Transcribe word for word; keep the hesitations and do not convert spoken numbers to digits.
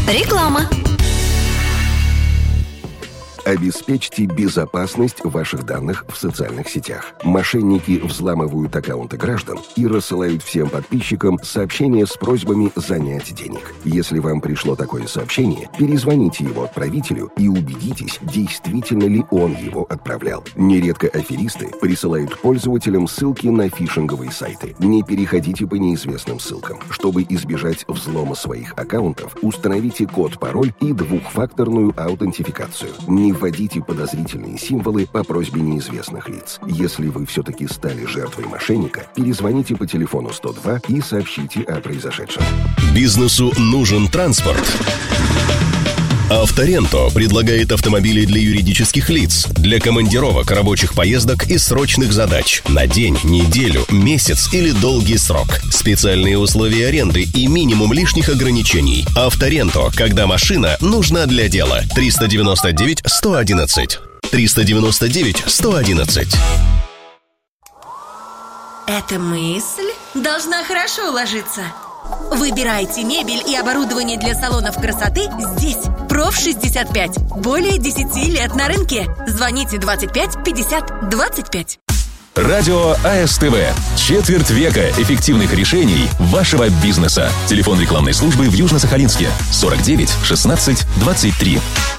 Реклама. Обеспечьте безопасность ваших данных в социальных сетях. Мошенники взламывают аккаунты граждан и рассылают всем подписчикам сообщения с просьбами занять денег. Если вам пришло такое сообщение, перезвоните его отправителю и убедитесь, действительно ли он его отправлял. Нередко аферисты присылают пользователям ссылки на фишинговые сайты. Не переходите по неизвестным ссылкам. Чтобы избежать взлома своих аккаунтов, установите код-пароль и двухфакторную аутентификацию. Не вводите подозрительные символы по просьбе неизвестных лиц. Если вы все-таки стали жертвой мошенника, перезвоните по телефону сто два и сообщите о произошедшем. Бизнесу нужен транспорт. Авторенто предлагает автомобили для юридических лиц, для командировок, рабочих поездок и срочных задач на день, неделю, месяц или долгий срок. Специальные условия аренды и минимум лишних ограничений. Авторенто, когда машина нужна для дела. триста девяносто девять сто одиннадцать. триста девяносто девять сто одиннадцать. Эта мысль должна хорошо уложиться. Выбирайте мебель и оборудование для салонов красоты здесь. Проф шестьдесят пять. Более десяти лет на рынке. Звоните двадцать пять пятьдесят двадцать пять. Радио АСТВ. Четверть века эффективных решений вашего бизнеса. Телефон рекламной службы в Южно-Сахалинске. сорок девять шестнадцать двадцать три.